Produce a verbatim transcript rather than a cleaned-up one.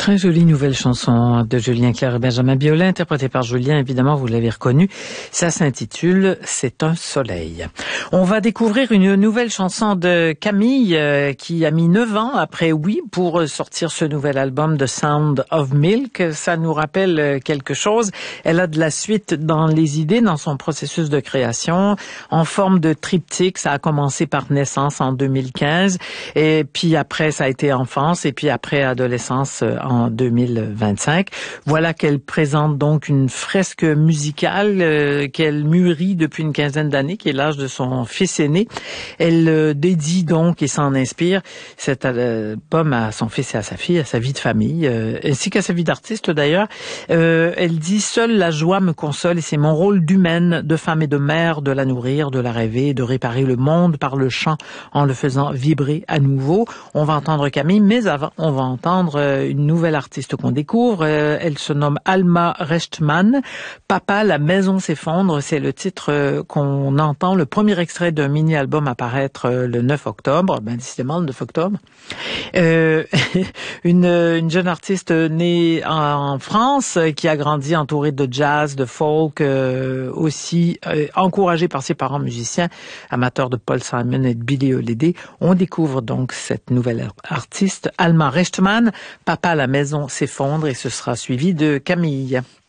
Très jolie nouvelle chanson de Julien Clerc et Benjamin Biolay, interprétée par Julien, évidemment, vous l'avez reconnu. Ça s'intitule « C'est un soleil ». On va découvrir une nouvelle chanson de Camille, euh, qui a mis neuf ans après Oui pour sortir ce nouvel album The Sound of Milk. Ça nous rappelle quelque chose. Elle a de la suite dans les idées, dans son processus de création, en forme de triptyque. Ça a commencé par Naissance en deux mille quinze, et puis après, ça a été Enfance, et puis après Adolescence en deux mille vingt-cinq. Voilà qu'elle présente donc une fresque musicale euh, qu'elle mûrit depuis une quinzaine d'années, qui est l'âge de son fils aîné. Elle euh, dédie donc et s'en inspire cet album à son fils et à sa fille, à sa vie de famille, euh, ainsi qu'à sa vie d'artiste d'ailleurs. Euh, elle dit « Seule la joie me console et c'est mon rôle d'humaine, de femme et de mère, de la nourrir, de la rêver, de réparer le monde par le chant en le faisant vibrer à nouveau. » On va entendre Camille, mais avant, on va entendre euh, une nouvelle artiste qu'on découvre. Euh, elle se nomme Alma Rechtman. Papa, la maison s'effondre, c'est le titre euh, qu'on entend, le premier extrait d'un mini-album à paraître euh, le neuf octobre. Ben, décidément, le neuf octobre. Euh, une, une jeune artiste née en, en France, euh, qui a grandi entourée de jazz, de folk, euh, aussi euh, encouragée par ses parents musiciens, amateurs de Paul Simon et de Billie Holiday. On découvre donc cette nouvelle artiste, Alma Rechtman. Papa, la maison s'effondre, et ce sera suivi de Camille.